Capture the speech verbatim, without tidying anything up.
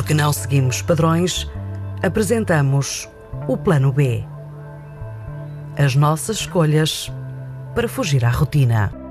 porque não seguimos padrões, apresentamos o Plano B. As nossas escolhas para fugir à rotina.